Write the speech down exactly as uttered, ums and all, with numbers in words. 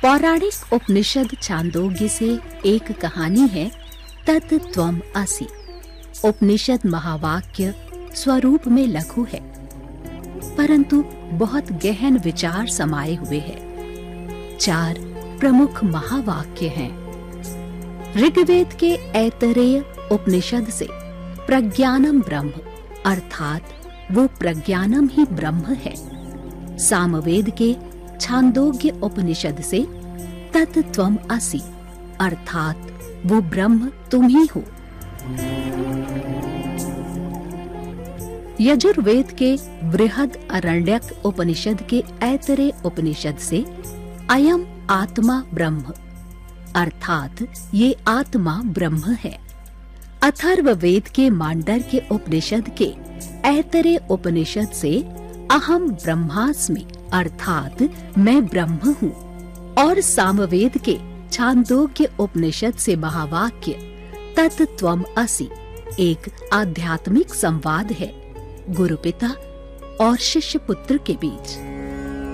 पौराणिक उपनिषद छांदोग्य से एक कहानी है तत् त्वम् असि। उपनिषद महावाक्य स्वरूप में लघु है, परंतु बहुत गहन विचार समाये हुए हैं। चार प्रमुख महावाक्य हैं। ऋग्वेद के ऐतरेय उपनिषद से प्रज्ञानम ब्रह्म अर्थात वो प्रज्ञानम ही ब्रह्म है। सामवेद के छांदोग्य उपनिषद से तत् त्वम् असि अर्थात वो ब्रह्म तुम ही हो। यजुर्वेद के बृहद अरण्यक उपनिषद के ऐतरेय उपनिषद से अयम आत्मा ब्रह्म अर्थात ये आत्मा ब्रह्म है। अथर्ववेद के मांडर्य उपनिषद के ऐतरेय उपनिषद से अहम ब्रह्मास्मि अर्थात मैं ब्रह्म हूँ। और सामवेद के छांदोग्य उपनिषद से महावाक्य तत् त्वम् असि एक आध्यात्मिक संवाद है गुरु पिता और शिष्य पुत्र के बीच।